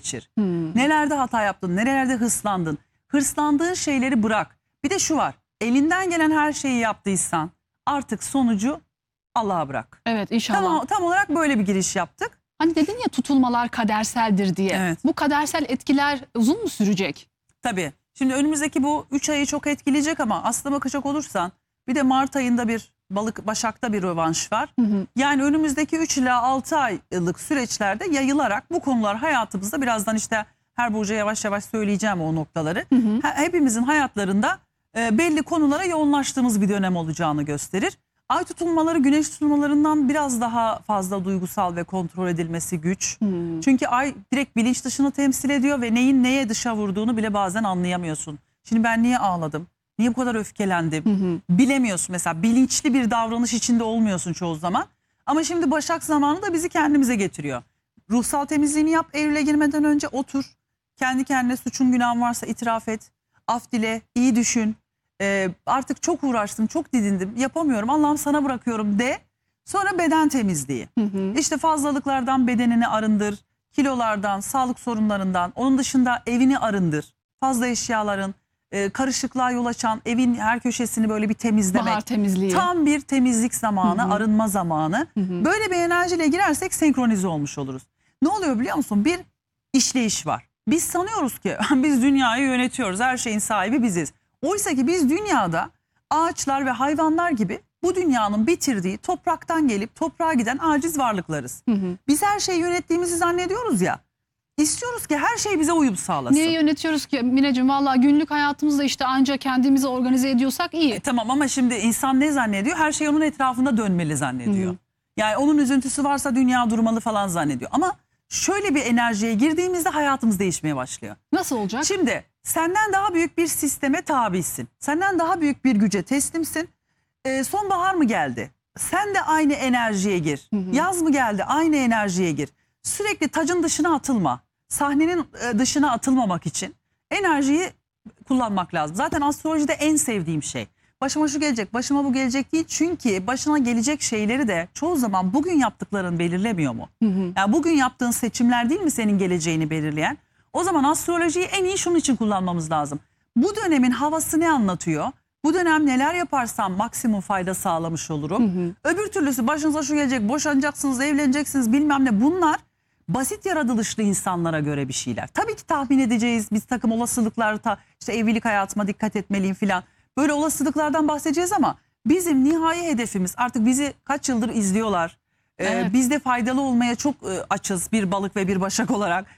geçir. Nelerde hata yaptın, nerelerde hırslandın. Hırslandığın şeyleri bırak. Bir de şu var, elinden gelen her şeyi yaptıysan artık sonucu Allah'a bırak. Evet, inşallah. Tam olarak böyle bir giriş yaptık. Hani dedin ya, tutulmalar kaderseldir diye. Evet. Bu kadersel etkiler uzun mu sürecek? Tabii. Şimdi önümüzdeki bu 3 ayı çok etkileyecek ama aslına bakacak olursan bir de Mart ayında bir Başak'ta bir rövanş var. Yani önümüzdeki 3 ila 6 aylık süreçlerde yayılarak bu konular hayatımızda, birazdan işte her burca yavaş yavaş söyleyeceğim o noktaları. Hepimizin hayatlarında belli konulara yoğunlaştığımız bir dönem olacağını gösterir. Ay tutulmaları güneş tutulmalarından biraz daha fazla duygusal ve kontrol edilmesi güç. Çünkü ay direkt bilinç dışını temsil ediyor ve neyin neye dışa vurduğunu bile bazen anlayamıyorsun. Şimdi ben niye ağladım? Niye bu kadar öfkelendim? Bilemiyorsun mesela, bilinçli bir davranış içinde olmuyorsun çoğu zaman. Ama şimdi Başak zamanı da bizi kendimize getiriyor. Ruhsal temizliğini yap, Eylül'e girmeden önce otur. Kendi kendine suçun günahın varsa itiraf et. Af dile, iyi düşün. Artık çok uğraştım, çok didindim, yapamıyorum, Allah'ım sana bırakıyorum de. Sonra beden temizliği. İşte fazlalıklardan bedenini arındır. Kilolardan, sağlık sorunlarından. Onun dışında evini arındır. Fazla eşyaların, karışıklığa yol açan evin her köşesini böyle bir temizlemek. Bahar temizliği. Tam bir temizlik zamanı, arınma zamanı. Böyle bir enerjiyle girersek senkronize olmuş oluruz. Ne oluyor biliyor musun? Bir işleyiş var. Biz sanıyoruz ki biz dünyayı yönetiyoruz, her şeyin sahibi biziz. Oysa ki biz dünyada ağaçlar ve hayvanlar gibi bu dünyanın bitirdiği, topraktan gelip toprağa giden aciz varlıklarız. Biz her şeyi yönettiğimizi zannediyoruz ya. İstiyoruz ki her şey bize uyum sağlasın. Niye yönetiyoruz ki Mineciğim? Valla günlük hayatımızda işte ancak kendimizi organize ediyorsak iyi. Tamam ama şimdi insan ne zannediyor? Her şey onun etrafında dönmeli zannediyor. Yani onun üzüntüsü varsa dünya durmalı falan zannediyor. Ama şöyle bir enerjiye girdiğimizde hayatımız değişmeye başlıyor. Nasıl olacak? Şimdi senden daha büyük bir sisteme tabisin. Senden daha büyük bir güce teslimsin. Sonbahar mı geldi? Sen de aynı enerjiye gir. Yaz mı geldi? Aynı enerjiye gir. Sürekli tacın dışına atılma. Sahnenin dışına atılmamak için enerjiyi kullanmak lazım. Zaten astrolojide en sevdiğim şey. Başıma şu gelecek, başıma bu gelecek değil. Çünkü başına gelecek şeyleri de çoğu zaman bugün yaptıkların belirlemiyor mu? Yani bugün yaptığın seçimler değil mi senin geleceğini belirleyen? O zaman astrolojiyi en iyi şunun için kullanmamız lazım. Bu dönemin havası ne anlatıyor? Bu dönem neler yaparsam maksimum fayda sağlamış olurum. Öbür türlüsü başınıza şu gelecek, boşanacaksınız, evleneceksiniz bilmem ne, bunlar basit yaratılışlı insanlara göre bir şeyler. Tabii ki tahmin edeceğiz, biz takım olasılıklar, işte evlilik hayatıma dikkat etmeliyim filan. Böyle olasılıklardan bahsedeceğiz ama bizim nihai hedefimiz, artık bizi kaç yıldır izliyorlar. Evet. Biz de faydalı olmaya çok açız, bir balık ve bir başak olarak.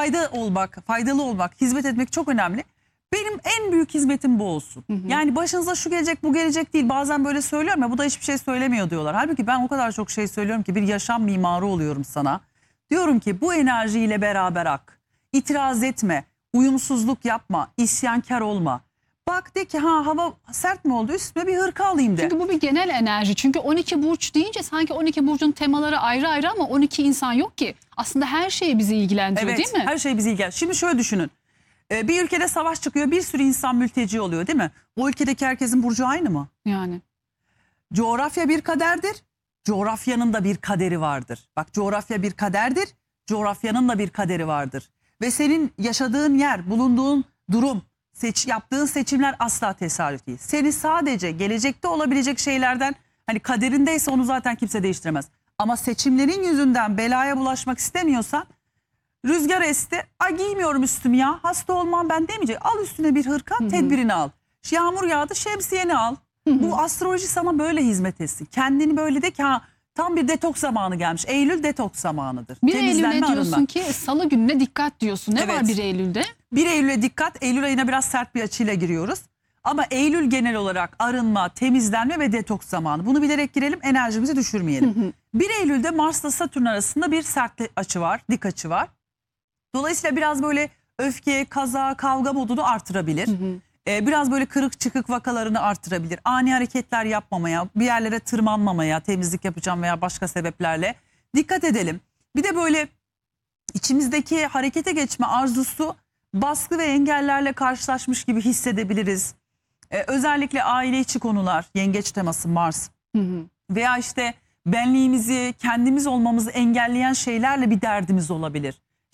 Faydalı olmak, hizmet etmek çok önemli. Benim en büyük hizmetim bu olsun. Yani başınıza şu gelecek, bu gelecek değil. Bazen böyle söylüyorum ya, bu da hiçbir şey söylemiyor diyorlar. Halbuki ben o kadar çok şey söylüyorum ki bir yaşam mimarı oluyorum sana. Diyorum ki bu enerjiyle beraber ak. İtiraz etme, uyumsuzluk yapma, isyankar olma. Bak de ki hava sert mi oldu, üstüme bir hırka alayım de. Çünkü bu bir genel enerji. Çünkü 12 burç deyince sanki 12 burcun temaları ayrı ayrı ama 12 insan yok ki. Aslında her şey bizi ilgilendiriyor, evet, değil mi? Her şey bizi ilgilendiriyor. Şimdi şöyle düşünün. Bir ülkede savaş çıkıyor, bir sürü insan mülteci oluyor değil mi? O ülkedeki herkesin burcu aynı mı? Yani. Coğrafya bir kaderdir. Coğrafyanın da bir kaderi vardır. Bak, coğrafya bir kaderdir. Coğrafyanın da bir kaderi vardır. Ve senin yaşadığın yer, bulunduğun durum, yaptığın seçimler asla tesadüf değil. Seni sadece gelecekte olabilecek şeylerden, hani kaderindeyse onu zaten kimse değiştiremez. Ama seçimlerin yüzünden belaya bulaşmak istemiyorsan, rüzgar esti, ay giymiyorum üstümü ya, hasta olmam ben demeyecek. Al üstüne bir hırka, tedbirini al. Yağmur yağdı, şemsiyeni al. Bu astroloji sana böyle hizmet etsin. Kendini böyle de ki tam bir detoks zamanı gelmiş. Eylül detoks zamanıdır. 1 Eylül'e Temizlenme, diyorsun arınma. ki salı gününe dikkat diyorsun. Ne Evet. var 1 Eylül'de? 1 Eylül'e dikkat. Eylül ayına biraz sert bir açıyla giriyoruz. Ama Eylül genel olarak arınma, temizlenme ve detoks zamanı. Bunu bilerek girelim, enerjimizi düşürmeyelim. 1 Eylül'de Mars'la Satürn arasında bir sert açı var, dik açı var. Dolayısıyla biraz böyle öfke, kaza, kavga modunu artırabilir. Biraz böyle kırık çıkık vakalarını artırabilir. Ani hareketler yapmamaya, bir yerlere tırmanmamaya, temizlik yapacağım veya başka sebeplerle dikkat edelim. Bir de böyle içimizdeki harekete geçme arzusu, baskı ve engellerle karşılaşmış gibi hissedebiliriz. Özellikle aile içi konular, yengeç teması Mars. Veya işte benliğimizi, kendimiz olmamızı engelleyen şeylerle bir derdimiz olabilir.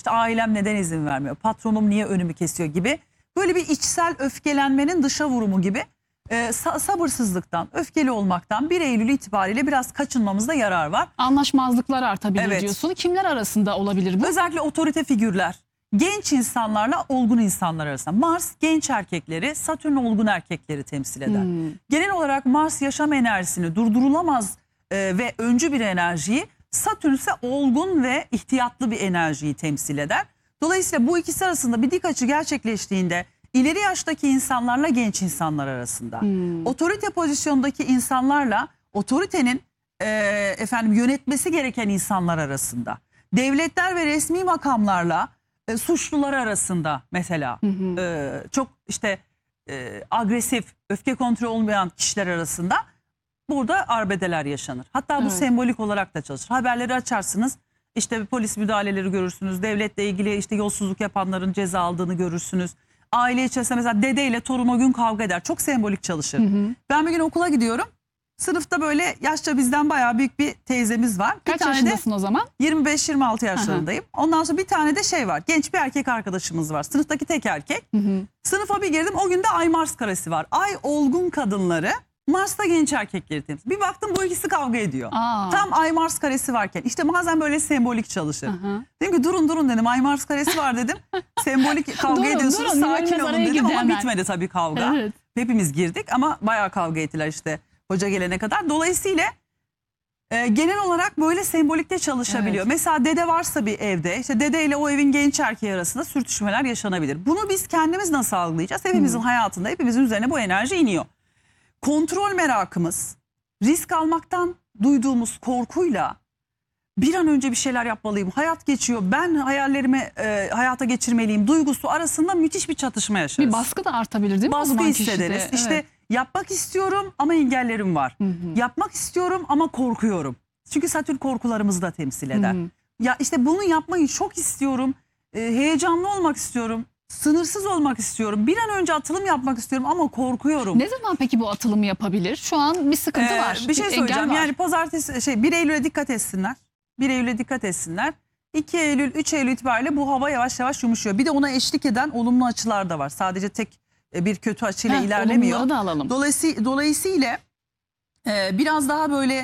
İşte ailem neden izin vermiyor? Patronum niye önümü kesiyor gibi. Böyle bir içsel öfkelenmenin dışa vurumu gibi sabırsızlıktan, öfkeli olmaktan 1 Eylül itibariyle biraz kaçınmamızda yarar var. Anlaşmazlıklar artabilir Evet. diyorsun. Kimler arasında olabilir bu? Özellikle otorite figürler, genç insanlarla olgun insanlar arasında. Mars genç erkekleri, Satürn olgun erkekleri temsil eder. Genel olarak Mars yaşam enerjisini durdurulamaz ve öncü bir enerjiyi, Satürn ise olgun ve ihtiyatlı bir enerjiyi temsil eder. Dolayısıyla bu ikisi arasında bir dik açı gerçekleştiğinde ileri yaştaki insanlarla genç insanlar arasında, otorite pozisyondaki insanlarla otoritenin yönetmesi gereken insanlar arasında, devletler ve resmi makamlarla suçlular arasında mesela çok agresif, öfke kontrolü olmayan kişiler arasında burada arbedeler yaşanır. Hatta bu sembolik olarak da çalışır. Haberleri açarsınız, işte polis müdahaleleri görürsünüz, devletle ilgili işte yolsuzluk yapanların ceza aldığını görürsünüz. Aile içerisinde mesela dede ile torun o gün kavga eder. Çok sembolik çalışır. Ben bir gün okula gidiyorum. Sınıfta böyle yaşça bizden bayağı büyük bir teyzemiz var. Bir Kaç tane de yaşındasın o zaman? 25-26 yaşlarındayım. Ondan sonra bir tane de şey var. Genç bir erkek arkadaşımız var. Sınıftaki tek erkek. Sınıfa bir girdim. O gün de Ay Mars karesi var. Ay olgun kadınları, Mars'ta genç erkekleri temsil. Bir baktım bu ikisi kavga ediyor. Tam Ay Mars karesi varken. İşte bazen böyle sembolik çalışır. Dedim ki durun dedim. Ay Mars karesi var dedim. Sembolik kavga ediyorsunuz. Sakin olun dedim ama bitmedi tabii kavga. Evet. Hepimiz girdik ama bayağı kavga ettiler işte hoca gelene kadar. Dolayısıyla genel olarak böyle sembolikte çalışabiliyor. Mesela dede varsa bir evde, işte dede ile o evin genç erkeği arasında sürtüşmeler yaşanabilir. Bunu biz kendimiz nasıl algılayacağız? Hepimizin hayatında, hepimizin üzerine bu enerji iniyor. Kontrol merakımız, risk almaktan duyduğumuz korkuyla bir an önce bir şeyler yapmalıyım, hayat geçiyor, ben hayallerimi hayata geçirmeliyim duygusu arasında müthiş bir çatışma yaşarız. Bir baskı da artabilir değil mi? Baskı hissederiz. İşte yapmak istiyorum ama engellerim var. Yapmak istiyorum ama korkuyorum. Çünkü Satürn korkularımızı da temsil eder. Ya işte bunu yapmayı çok istiyorum, heyecanlı olmak istiyorum. Sınırsız olmak istiyorum. Bir an önce atılım yapmak istiyorum ama korkuyorum. Ne zaman peki bu atılımı yapabilir? Şu an bir sıkıntı var. Bir şey söyleyeceğim. Yani pazartesi 1 Eylül'e dikkat etsinler. 1 Eylül'e dikkat etsinler. 2 Eylül, 3 Eylül itibariyle bu hava yavaş yavaş yumuşuyor. Bir de ona eşlik eden olumlu açılar da var. Sadece tek bir kötü açıyla ilerlemiyor. Olumluları da alalım. Dolayısıyla biraz daha böyle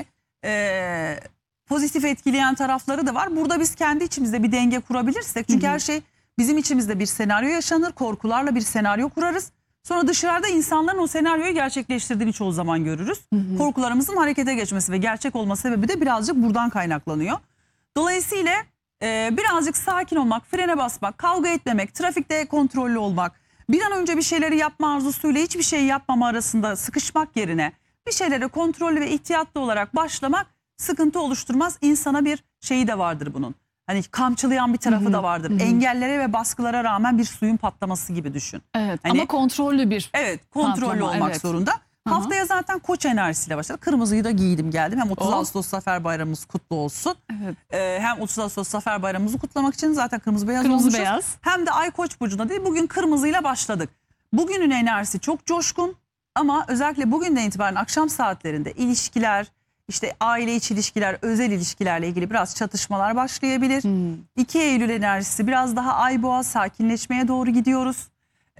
pozitif etkileyen tarafları da var. Burada biz kendi içimizde bir denge kurabilirsek. Çünkü her şey bizim içimizde bir senaryo yaşanır. Korkularla bir senaryo kurarız. Sonra dışarıda insanların o senaryoyu gerçekleştirdiğini çoğu zaman görürüz. Korkularımızın harekete geçmesi ve gerçek olma sebebi de birazcık buradan kaynaklanıyor. Dolayısıyla birazcık sakin olmak, frene basmak, kavga etmemek, trafikte kontrollü olmak, bir an önce bir şeyleri yapma arzusuyla hiçbir şey yapmama arasında sıkışmak yerine bir şeylere kontrollü ve ihtiyatlı olarak başlamak sıkıntı oluşturmaz. İnsana bir şeyi de vardır bunun. Hani kamçılayan bir tarafı da vardır. Engellere ve baskılara rağmen bir suyun patlaması gibi düşün. Evet hani, ama kontrollü bir. Evet, kontrollü olmak zorunda. Haftaya zaten Koç enerjisiyle başladı. Kırmızıyı da giydim geldim. Hem 30 Ağustos Zafer Bayramımız kutlu olsun. Hem 30 Ağustos Zafer Bayramımızı kutlamak için zaten kırmızı beyaz olmuşuz. Hem de Ay Koç burcunda değil. Bugün kırmızıyla başladık. Bugünün enerjisi çok coşkun ama özellikle bugünden itibaren akşam saatlerinde ilişkiler, işte aile içi ilişkiler, özel ilişkilerle ilgili biraz çatışmalar başlayabilir. 2 Eylül enerjisi biraz daha Ay Boğa, sakinleşmeye doğru gidiyoruz.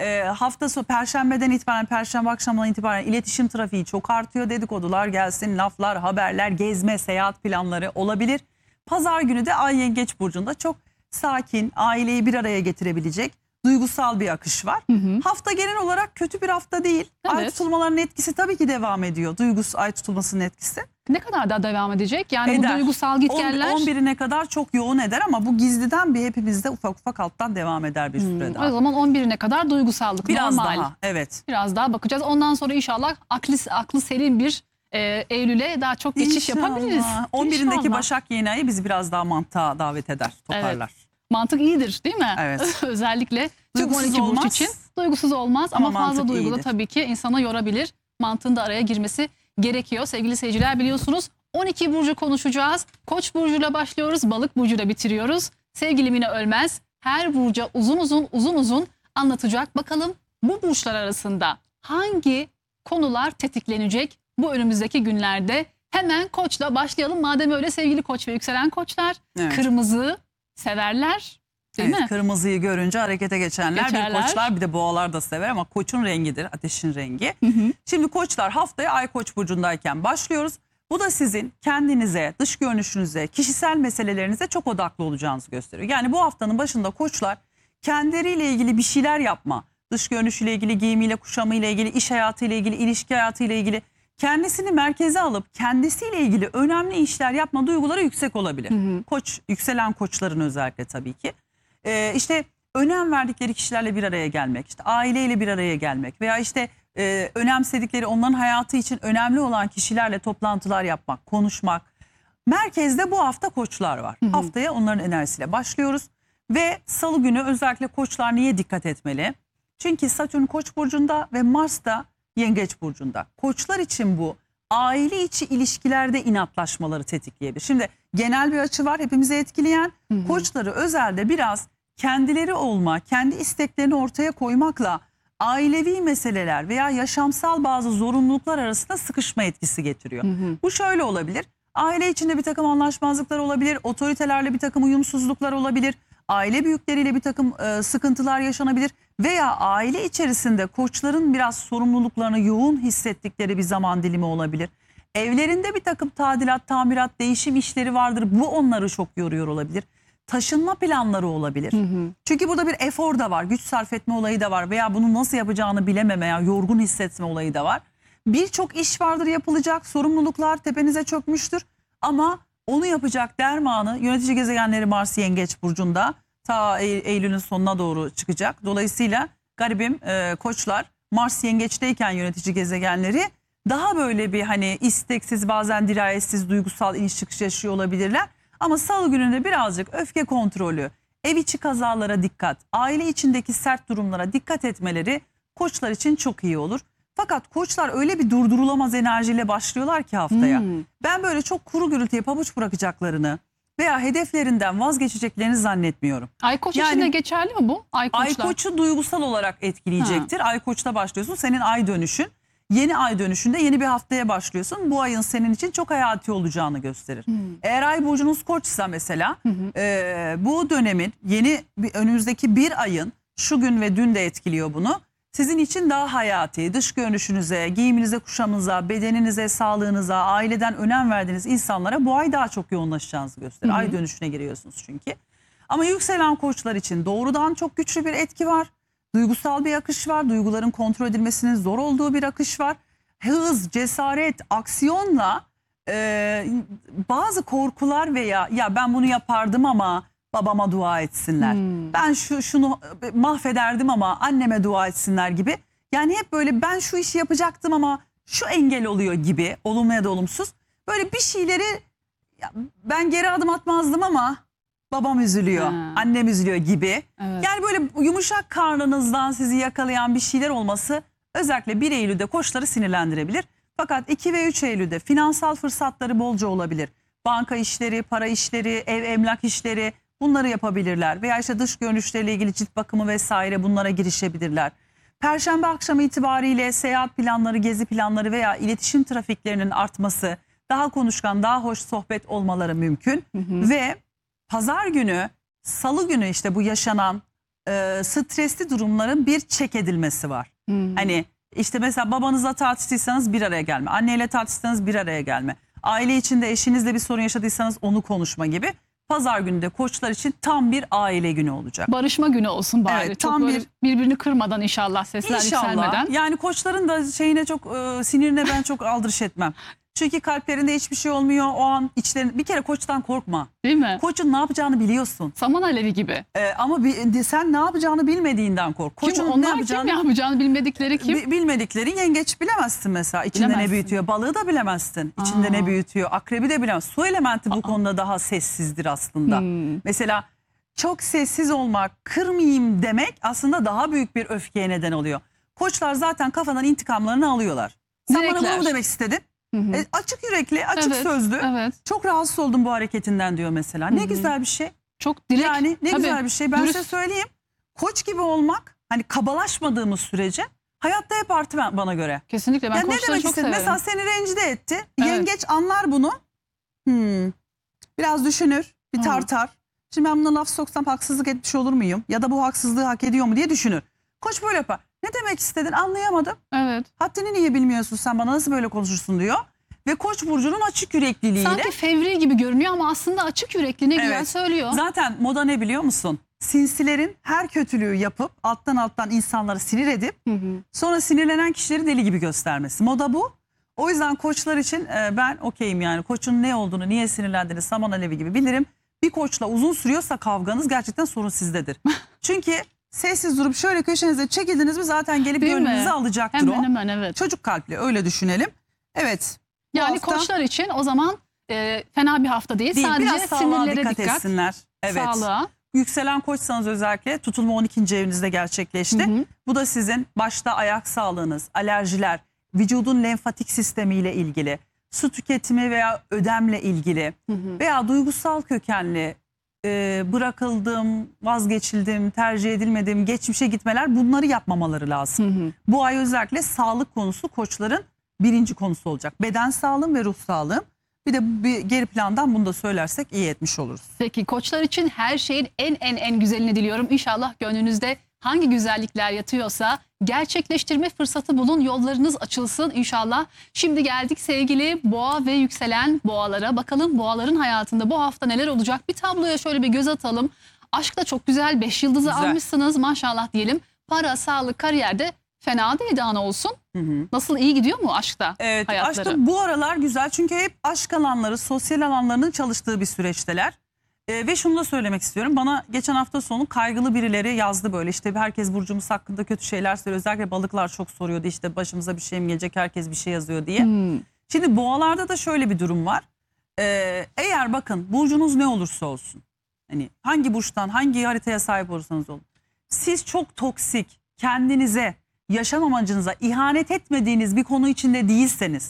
Hafta sonu Perşembeden itibaren, Perşembe akşamından itibaren iletişim trafiği çok artıyor. Dedikodular gelsin, laflar, haberler, gezme, seyahat planları olabilir. Pazar günü de Ay Yengeç burcunda çok sakin, aileyi bir araya getirebilecek duygusal bir akış var. Hafta genel olarak kötü bir hafta değil. Ay tutulmalarının etkisi tabii ki devam ediyor. Duygusal ay tutulmasının etkisi. Ne kadar daha devam edecek? Yani bu duygusal gitgeller 11'ine kadar çok yoğun eder ama bu gizliden bir hepimizde ufak ufak alttan devam eder bir süre daha. O zaman 11'ine kadar duygusallık biraz normal. Daha, evet. Biraz daha bakacağız. Ondan sonra inşallah aklı selim bir Eylül'e daha çok geçiş yapabiliriz. 11'indeki Başak yeni ayı bizi biraz daha mantığa davet eder, toparlar. Evet. Mantık iyidir değil mi? Evet. Özellikle duygusuz 12 burç olmaz. için duygusuz olmaz ama fazla duygu da iyidir. tabii ki insana yorabilir. Mantığın da araya girmesi gerekiyor. Sevgili seyirciler biliyorsunuz 12 burcu konuşacağız. Koç burcuyla başlıyoruz, balık burcuyla bitiriyoruz. Sevgili Mine Ölmez her burca uzun uzun anlatacak. Bakalım bu burçlar arasında hangi konular tetiklenecek bu önümüzdeki günlerde? Hemen Koç'la başlayalım. Madem öyle sevgili Koç ve yükselen Koçlar, kırmızı severler. Değil mi? Kırmızıyı görünce harekete geçenler. Bir Geçerler. koçlar, bir de boğalar da sever ama koçun rengidir, ateşin rengi. Şimdi koçlar, haftaya Ay Koç burcundayken başlıyoruz. Bu da sizin kendinize, dış görünüşünüze, kişisel meselelerinize çok odaklı olacağınızı gösteriyor. Yani bu haftanın başında koçlar kendileriyle ilgili bir şeyler yapma, dış görünüşüyle ilgili, giyimiyle, kuşamıyla ilgili, iş hayatıyla ilgili, ilişki hayatıyla ilgili kendisini merkeze alıp kendisiyle ilgili önemli işler yapma duyguları yüksek olabilir. Koç, yükselen koçların özellikle tabii ki. İşte önem verdikleri kişilerle bir araya gelmek, işte aileyle bir araya gelmek veya işte önemsedikleri, onların hayatı için önemli olan kişilerle toplantılar yapmak, konuşmak. Merkezde bu hafta koçlar var. Haftaya onların enerjisiyle başlıyoruz. Ve salı günü özellikle koçlar niye dikkat etmeli? Çünkü Satürn Koç burcunda ve Mars da Yengeç burcunda. Koçlar için bu aile içi ilişkilerde inatlaşmaları tetikleyebilir. Şimdi genel bir açı var hepimizi etkileyen. Koçları özelde biraz kendileri olma, kendi isteklerini ortaya koymakla ailevi meseleler veya yaşamsal bazı zorunluluklar arasında sıkışma etkisi getiriyor. Bu şöyle olabilir. Aile içinde bir takım anlaşmazlıklar olabilir, otoritelerle bir takım uyumsuzluklar olabilir, aile büyükleriyle bir takım sıkıntılar yaşanabilir veya aile içerisinde koçların biraz sorumluluklarını yoğun hissettikleri bir zaman dilimi olabilir. Evlerinde bir takım tadilat, tamirat, değişim işleri vardır. Bu onları çok yoruyor olabilir. Taşınma planları olabilir. Çünkü burada bir efor da var, güç sarf etme olayı da var veya bunu nasıl yapacağını bilememe veya yorgun hissetme olayı da var. Birçok iş vardır yapılacak, sorumluluklar tepenize çökmüştür ama onu yapacak dermanı yönetici gezegenleri Mars Yengeç burcunda ta Eylül'ün sonuna doğru çıkacak. Dolayısıyla garibim koçlar Mars Yengeç'teyken yönetici gezegenleri daha böyle bir hani isteksiz, bazen dirayetsiz, duygusal iniş çıkış yaşıyor olabilirler. Ama salı gününde birazcık öfke kontrolü, ev içi kazalara dikkat, aile içindeki sert durumlara dikkat etmeleri koçlar için çok iyi olur. Fakat koçlar öyle bir durdurulamaz enerjiyle başlıyorlar ki haftaya. Ben böyle çok kuru gürültüye pabuç bırakacaklarını veya hedeflerinden vazgeçeceklerini zannetmiyorum. Ay Koç Yani- için de geçerli mi bu? Ay Ay Koçlar. Koç'u duygusal olarak etkileyecektir. Ay Koç'ta başlıyorsun. Senin ay dönüşün. Yeni ay dönüşünde yeni bir haftaya başlıyorsun. Bu ayın senin için çok hayati olacağını gösterir. Eğer ay burcunuz Koç'sa mesela bu dönemin önümüzdeki bir ayın şu gün ve dün de etkiliyor bunu. Sizin için daha hayati, dış görünüşünüze, giyiminize, kuşamınıza, bedeninize, sağlığınıza, aileden önem verdiğiniz insanlara bu ay daha çok yoğunlaşacağınızı gösterir. Ay dönüşüne giriyorsunuz çünkü. Ama yükselen koçlar için doğrudan çok güçlü bir etki var. Duygusal bir akış var. Duyguların kontrol edilmesinin zor olduğu bir akış var. Hız, cesaret, aksiyonla bazı korkular veya ya ben bunu yapardım ama babama dua etsinler. Ben şunu mahvederdim ama anneme dua etsinler gibi. Yani hep böyle ben şu işi yapacaktım ama şu engel oluyor gibi, olumlu ya da olumsuz. Böyle bir şeyleri ya ben geri adım atmazdım ama babam üzülüyor, annem üzülüyor gibi. Evet. Yani böyle yumuşak karnınızdan sizi yakalayan bir şeyler olması özellikle 1 Eylül'de koçları sinirlendirebilir. Fakat 2 ve 3 Eylül'de finansal fırsatları bolca olabilir. Banka işleri, para işleri, ev emlak işleri bunları yapabilirler. Veya işte dış görünüşleriyle ilgili cilt bakımı vesaire bunlara girişebilirler. Perşembe akşamı itibariyle seyahat planları, gezi planları veya iletişim trafiklerinin artması, daha konuşkan, daha hoş sohbet olmaları mümkün. Ve pazar günü, salı günü işte bu yaşanan stresli durumların bir çek edilmesi var. Hani işte mesela babanızla tartıştıysanız bir araya gelme, anneyle tartıştıysanız bir araya gelme, aile içinde eşinizle bir sorun yaşadıysanız onu konuşma gibi. Pazar günü de koçlar için tam bir aile günü olacak. Barışma günü olsun bari. Evet, çok tam böyle birbirini kırmadan inşallah, sesler yükselmeden. İnşallah. Yani koçların da şeyine çok sinirine ben çok aldırış etmem. Çünkü kalplerinde hiçbir şey olmuyor. O an içlerinde bir kere koçtan korkma. Değil mi? Koçun ne yapacağını biliyorsun. Saman alevi gibi. Ama sen ne yapacağını bilmediğinden kork. Kim Koçun onlar, ne yapacağını kim yapacağını bilmedikleri kim? bilmedikleri yengeç bilemezsin mesela. İçinde Bilemezsin. ne büyütüyor? Balığı da bilemezsin. İçinde ne büyütüyor? Akrebi de bilemezsin. Su elementi bu konuda daha sessizdir aslında. Mesela çok sessiz olmak, kırmayayım demek aslında daha büyük bir öfkeye neden oluyor. Koçlar zaten kafadan intikamlarını alıyorlar. Sen bana bunu mu demek istedin? Açık yürekli, açık Evet, sözlü. evet. Çok rahatsız oldum bu hareketinden diyor mesela. Ne güzel bir şey. Çok direkt. Yani ne Tabii, güzel bir şey. Ben dürüst. size söyleyeyim. Koç gibi olmak, hani kabalaşmadığımız sürece hayatta hep artı bana göre. Kesinlikle ben Ya ne koçları demek çok istedim? severim. Mesela seni rencide etti. Evet. Yengeç anlar bunu. Biraz düşünür, bir tartar. Şimdi ben buna laf soksam haksızlık etmiş olur muyum? Ya da bu haksızlığı hak ediyor mu diye düşünür. Koç böyle yapar. Ne demek istedin anlayamadım. Evet. Haddini niye bilmiyorsun sen, bana nasıl böyle konuşursun diyor. Ve Koç burcunun açık yürekliliğiyle. Sanki fevri gibi görünüyor ama aslında açık yürekli, ne güzel Evet. söylüyor. Zaten moda ne biliyor musun? Sinsilerin her kötülüğü yapıp alttan insanları sinir edip sonra sinirlenen kişileri deli gibi göstermesi. Moda bu. O yüzden koçlar için ben okeyim yani. Koçun ne olduğunu, niye sinirlendiğini saman alevi gibi bilirim. Bir koçla uzun sürüyorsa kavganız gerçekten sorun sizdedir. Çünkü sessiz durup şöyle köşenize çekildiniz mi zaten gelip Değil mi? gönlünüzü alacaktır Hemen o. hemen, evet. Çocuk kalpli, öyle düşünelim. Evet. bu Yani hafta koçlar için o zaman fena bir hafta değil. değil, Sadece biraz sağlığa sinirlere dikkat etsinler. Evet. sağlığa. Yükselen koçsanız özellikle tutulma 12. evinizde gerçekleşti. Bu da sizin başta ayak sağlığınız, alerjiler, vücudun lenfatik sistemiyle ilgili, su tüketimi veya ödemle ilgili veya duygusal kökenli bırakıldım, vazgeçildim, tercih edilmedim, geçmişe gitmeler, bunları yapmamaları lazım. Bu ay özellikle sağlık konusu koçların birinci konusu olacak. Beden sağlığım ve ruh sağlığım. Bir de bir geri plandan bunu da söylersek iyi etmiş oluruz. Peki koçlar için her şeyin en güzelini diliyorum. İnşallah gönlünüzde hangi güzellikler yatıyorsa gerçekleştirme fırsatı bulun. Yollarınız açılsın inşallah. Şimdi geldik sevgili boğa ve yükselen boğalara. Bakalım boğaların hayatında bu hafta neler olacak? Bir tabloya şöyle bir göz atalım. Aşk da çok güzel. 5 yıldızı Güzel. almışsınız maşallah diyelim. Para, sağlık, kariyerde fena değil daha ne olsun. Nasıl, iyi gidiyor mu aşkta Evet, hayatları? aşkta bu aralar güzel çünkü hep aşk alanları, sosyal alanlarının çalıştığı bir süreçteler. Ve şunu da söylemek istiyorum. Bana geçen hafta sonu kaygılı birileri yazdı böyle, işte herkes burcumuz hakkında kötü şeyler söylüyor. Özellikle balıklar çok soruyordu, işte başımıza bir şey mi gelecek, herkes bir şey yazıyor diye. Şimdi boğalarda da şöyle bir durum var. Eğer bakın burcunuz ne olursa olsun, hani hangi burçtan, hangi haritaya sahip olursanız olun, siz çok toksik, kendinize, yaşam amacınıza ihanet etmediğiniz bir konu içinde değilseniz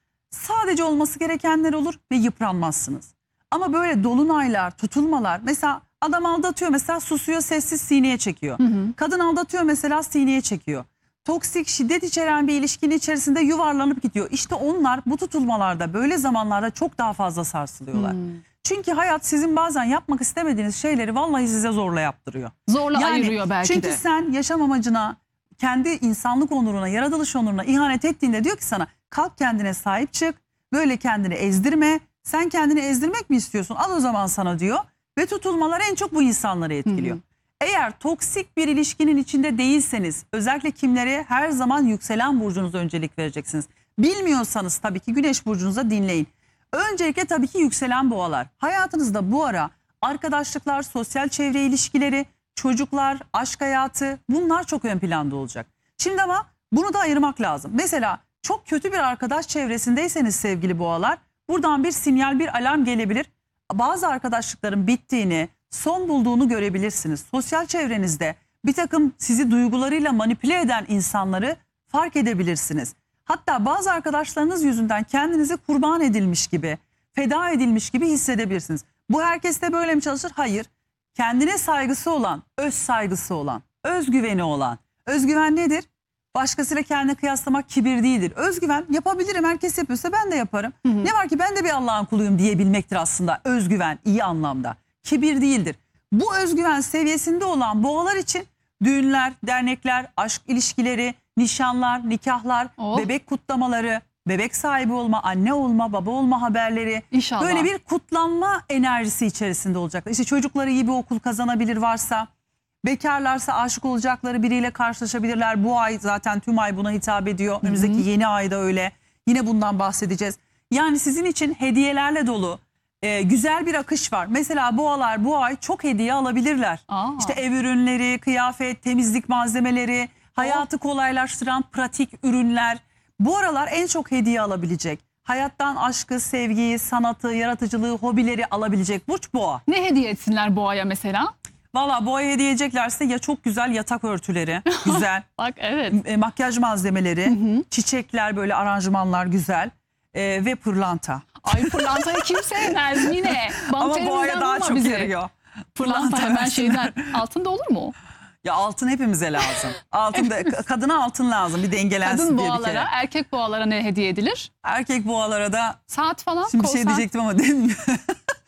sadece olması gerekenler olur ve yıpranmazsınız. Ama böyle dolunaylar, tutulmalar, mesela adam aldatıyor, mesela susuyor, sessiz, sineye çekiyor. Kadın aldatıyor mesela, sineye çekiyor. Toksik, şiddet içeren bir ilişkinin içerisinde yuvarlanıp gidiyor. İşte onlar bu tutulmalarda, böyle zamanlarda çok daha fazla sarsılıyorlar. Çünkü hayat sizin bazen yapmak istemediğiniz şeyleri vallahi size zorla yaptırıyor. Zorla ayırıyor belki çünkü de. sen yaşam amacına, kendi insanlık onuruna, yaratılış onuruna ihanet ettiğinde diyor ki sana, kalk kendine sahip çık, böyle kendini ezdirme. Sen kendini ezdirmek mi istiyorsun? Al o zaman sana diyor. Ve tutulmalar en çok bu insanları etkiliyor. Eğer toksik bir ilişkinin içinde değilseniz, özellikle kimlere, her zaman yükselen burcunuza öncelik vereceksiniz. Bilmiyorsanız tabii ki güneş burcunuza dinleyin. Öncelikle tabii ki yükselen boğalar. Hayatınızda bu ara arkadaşlıklar, sosyal çevre ilişkileri, çocuklar, aşk hayatı, bunlar çok ön planda olacak. Şimdi ama bunu da ayırmak lazım. Mesela çok kötü bir arkadaş çevresindeyseniz sevgili boğalar, buradan bir sinyal, bir alarm gelebilir. Bazı arkadaşlıkların bittiğini, son bulduğunu görebilirsiniz. Sosyal çevrenizde bir takım sizi duygularıyla manipüle eden insanları fark edebilirsiniz. Hatta bazı arkadaşlarınız yüzünden kendinizi kurban edilmiş gibi, feda edilmiş gibi hissedebilirsiniz. Bu herkeste böyle mi çalışır? Hayır. Kendine saygısı olan, öz saygısı olan, özgüveni olan. Özgüven nedir? Başkasıyla kendini kıyaslamak kibir değildir. Özgüven, yapabilirim, herkes yapıyorsa ben de yaparım. Ne var ki, ben de bir Allah'ın kuluyum diyebilmektir aslında özgüven, iyi anlamda. Kibir değildir. Bu özgüven seviyesinde olan boğalar için düğünler, dernekler, aşk ilişkileri, nişanlar, nikahlar, bebek kutlamaları, bebek sahibi olma, anne olma, baba olma haberleri. İnşallah. Böyle bir kutlanma enerjisi içerisinde olacaklar. İşte çocukları iyi bir okul kazanabilir varsa, bekarlarsa aşık olacakları biriyle karşılaşabilirler. Bu ay zaten tüm ay buna hitap ediyor. Önümüzdeki yeni ayda öyle. Yine bundan bahsedeceğiz. Yani sizin için hediyelerle dolu güzel bir akış var. Mesela boğalar bu ay çok hediye alabilirler. İşte ev ürünleri, kıyafet, temizlik malzemeleri, hayatı kolaylaştıran pratik ürünler. Bu aralar en çok hediye alabilecek. Hayattan aşkı, sevgiyi, sanatı, yaratıcılığı, hobileri alabilecek burç boğa. Ne hediye etsinler boğaya mesela? Valla boğaya hediye edeceklerse ya çok güzel yatak örtüleri, güzel. Bak evet. Makyaj malzemeleri, çiçekler, böyle aranjmanlar güzel ve pırlanta. Ay pırlantayı kim sevmez yine. Ama boğaya daha çok bizi. yarıyor. Pırlanta hemen versinler. şeyden. Altında olur mu? Ya altın hepimize lazım. Altın da, kadına altın lazım, bir dengelensin Kadın diye bir kere. boğalara, erkek boğalara ne hediye edilir? Erkek boğalara da Saat falan, şimdi kol bir şey saat. diyecektim ama değil mi?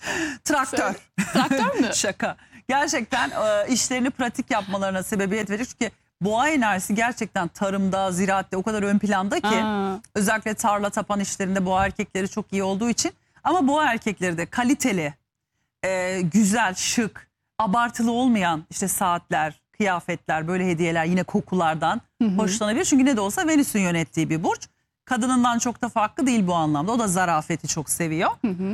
Traktör. Traktör mü? Şaka. Gerçekten işlerini pratik yapmalarına sebebiyet verir. Çünkü boğa enerjisi gerçekten tarımda, ziraatte o kadar ön planda ki Aa. özellikle tarla tapan işlerinde boğa erkekleri çok iyi olduğu için. Ama boğa erkekleri de kaliteli, güzel, şık, abartılı olmayan işte saatler, kıyafetler, böyle hediyeler, yine kokulardan hoşlanabilir. Çünkü ne de olsa Venüs'ün yönettiği bir burç. Kadınından çok da farklı değil bu anlamda. O da zarafeti çok seviyor.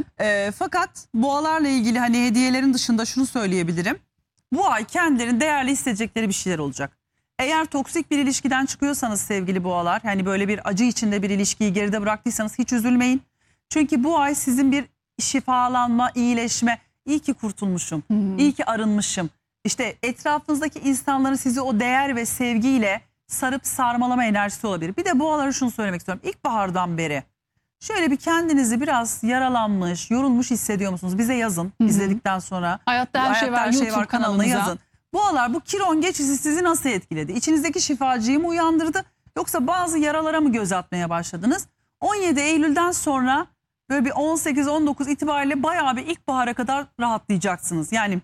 Fakat boğalarla ilgili hani hediyelerin dışında şunu söyleyebilirim. Bu ay kendilerini değerli hissedecekleri bir şeyler olacak. Eğer toksik bir ilişkiden çıkıyorsanız sevgili boğalar, hani böyle bir acı içinde bir ilişkiyi geride bıraktıysanız hiç üzülmeyin. Çünkü bu ay sizin bir şifalanma, iyileşme, iyi ki kurtulmuşum, iyi ki arınmışım. İşte etrafınızdaki insanların sizi o değer ve sevgiyle sarıp sarmalama enerjisi olabilir. Bir de boğalara şunu söylemek istiyorum. İlkbahardan beri şöyle bir kendinizi biraz yaralanmış, yorulmuş hissediyor musunuz? Bize yazın izledikten sonra. Hayatta Her Şey Var YouTube kanalına kanalımıza. yazın. Boğalar, bu Kiron geçişi sizi nasıl etkiledi? İçinizdeki şifacıyı mı uyandırdı? Yoksa bazı yaralara mı göz atmaya başladınız? 17 Eylül'den sonra böyle bir 18-19 itibariyle bayağı bir ilkbahara kadar rahatlayacaksınız. Yani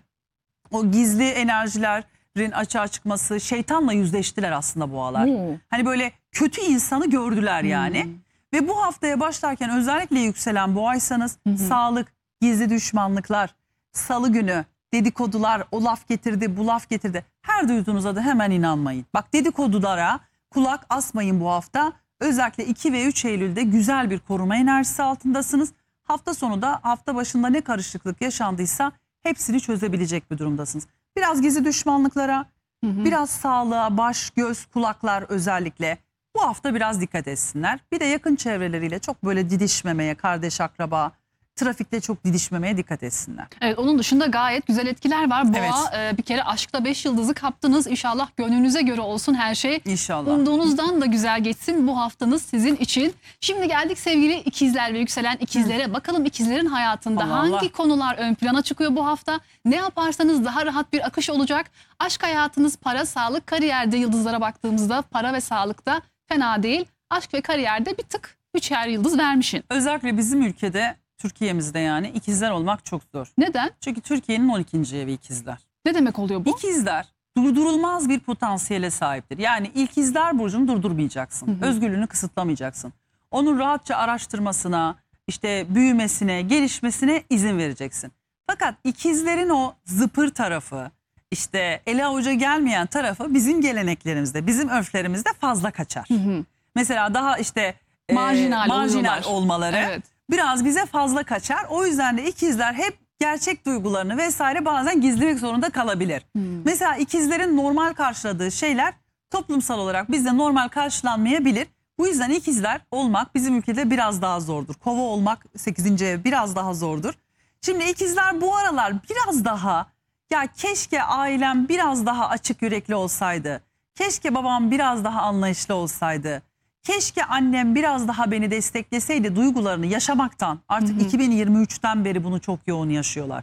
o gizli enerjilerin açığa çıkması, şeytanla yüzleştiler aslında boğalar. Hani böyle kötü insanı gördüler yani. Ve bu haftaya başlarken özellikle yükselen boğaysanız sağlık, gizli düşmanlıklar, salı günü dedikodular, o laf getirdi, bu laf getirdi. Her duyduğunuza da hemen inanmayın. Bak, dedikodulara kulak asmayın bu hafta. Özellikle 2 ve 3 Eylül'de güzel bir koruma enerjisi altındasınız. Hafta sonu da hafta başında ne karışıklık yaşandıysa hepsini çözebilecek bir durumdasınız. Biraz gizli düşmanlıklara, biraz sağlığa, baş, göz, kulaklar özellikle bu hafta biraz dikkat etsinler. Bir de yakın çevreleriyle çok böyle didişmemeye, kardeş, akraba, trafikte çok didişmemeye dikkat etsinler. Evet, onun dışında gayet güzel etkiler var. Boğa bir kere aşkta 5 yıldızı kaptınız. İnşallah gönlünüze göre olsun her şey. İnşallah. Umduğunuzdan da güzel geçsin bu haftanız sizin için. Şimdi geldik sevgili ikizler ve yükselen ikizlere. Bakalım ikizlerin hayatında Allah hangi Allah. konular ön plana çıkıyor bu hafta? Ne yaparsanız daha rahat bir akış olacak. Aşk hayatınız, para, sağlık, kariyerde yıldızlara baktığımızda para ve sağlıkta fena değil. Aşk ve kariyerde bir tık 3'er yıldız vermişin. Özellikle bizim ülkede, Türkiye'mizde yani ikizler olmak çok zor. Neden? Çünkü Türkiye'nin 12. evi ikizler. Ne demek oluyor bu? İkizler durdurulmaz bir potansiyele sahiptir. Yani ikizler burcunu durdurmayacaksın. Özgürlüğünü kısıtlamayacaksın. Onun rahatça araştırmasına, işte büyümesine, gelişmesine izin vereceksin. Fakat ikizlerin o zıpır tarafı, işte ele avuca gelmeyen tarafı bizim geleneklerimizde, bizim örflerimizde fazla kaçar. Mesela daha işte Marjinal oluyorlar. olmaları Evet. biraz bize fazla kaçar. O yüzden de ikizler hep gerçek duygularını vesaire bazen gizlemek zorunda kalabilir. Mesela ikizlerin normal karşıladığı şeyler toplumsal olarak bizde normal karşılanmayabilir. Bu yüzden ikizler olmak bizim ülkede biraz daha zordur. Kova olmak 8. ev biraz daha zordur. Şimdi ikizler bu aralar biraz daha, ya keşke ailem biraz daha açık yürekli olsaydı. Keşke babam biraz daha anlayışlı olsaydı. Keşke annem biraz daha beni destekleseydi duygularını yaşamaktan. Artık 2023'ten beri bunu çok yoğun yaşıyorlar.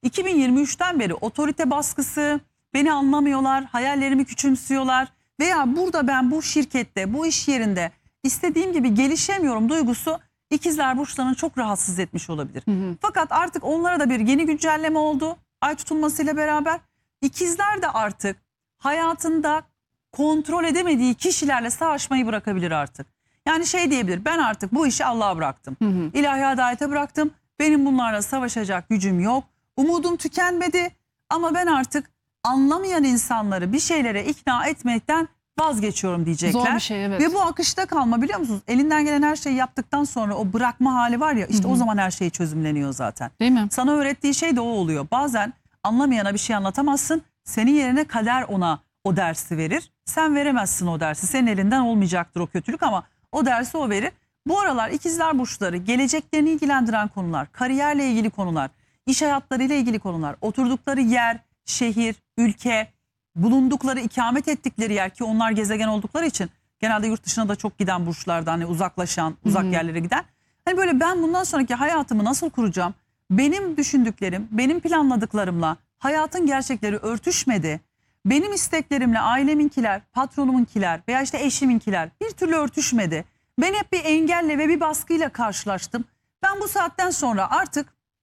2023'ten beri otorite baskısı, beni anlamıyorlar, hayallerimi küçümsüyorlar. Veya burada ben bu şirkette, bu iş yerinde istediğim gibi gelişemiyorum duygusu ikizler burçlarını çok rahatsız etmiş olabilir. Fakat artık onlara da bir yeni güncelleme oldu. Ay tutulmasıyla beraber ikizler de artık hayatında kontrol edemediği kişilerle savaşmayı bırakabilir artık. Yani şey diyebilir, ben artık bu işi Allah'a bıraktım. İlahi adalete bıraktım. Benim bunlarla savaşacak gücüm yok. Umudum tükenmedi ama ben artık anlamayan insanları bir şeylere ikna etmekten vazgeçiyorum diyecekler. Zor bir şey, evet. Ve bu akışta kalma, biliyor musunuz? Elinden gelen her şeyi yaptıktan sonra o bırakma hali var ya, işte o zaman her şey çözümleniyor zaten. Değil mi? Sana öğrettiği şey de o oluyor. Bazen anlamayana bir şey anlatamazsın. Senin yerine kader ona o dersi verir. Sen veremezsin o dersi. Senin elinden olmayacaktır o kötülük ama o dersi o verir. Bu aralar ikizler burçları geleceklerini ilgilendiren konular, kariyerle ilgili konular, iş hayatlarıyla ilgili konular, oturdukları yer, şehir, ülke, bulundukları, ikamet ettikleri yer, ki onlar gezegen oldukları için genelde yurt dışına da çok giden burçlardan, hani uzaklaşan, uzak yerlere giden. Hani böyle ben bundan sonraki hayatımı nasıl kuracağım? Benim düşündüklerim, benim planladıklarımla hayatın gerçekleri örtüşmedi. Benim isteklerimle aileminkiler, patronumunkiler veya işte eşiminkiler bir türlü örtüşmedi. Ben hep bir engelle ve bir baskıyla karşılaştım. Ben bu saatten sonra artık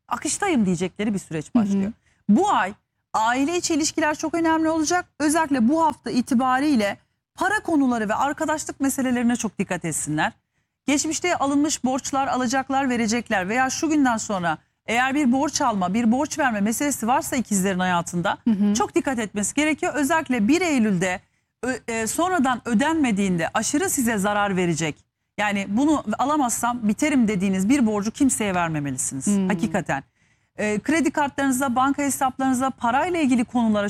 akıştayım diyecekleri bir süreç başlıyor. Bu ay aile içi ilişkiler çok önemli olacak. Özellikle bu hafta itibariyle para konuları ve arkadaşlık meselelerine çok dikkat etsinler. Geçmişte alınmış borçlar, alacaklar, verecekler veya şu günden sonra eğer bir borç alma, bir borç verme meselesi varsa ikizlerin hayatında çok dikkat etmesi gerekiyor. Özellikle 1 Eylül'de sonradan ödenmediğinde aşırı size zarar verecek. Yani bunu alamazsam biterim dediğiniz bir borcu kimseye vermemelisiniz. Hakikaten. Kredi kartlarınıza, banka hesaplarınıza, parayla ilgili konulara